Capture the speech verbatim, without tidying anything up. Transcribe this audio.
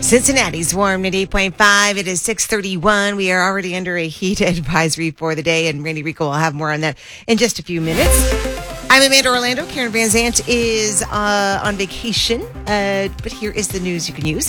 Cincinnati's warm at eight point five. It is six thirty-one. We are already under a heat advisory for the day, and Randy Rico will have more on that in just a few minutes. I'm Amanda Orlando. Karen Van Zant is uh, on vacation, uh, but here is the news you can use.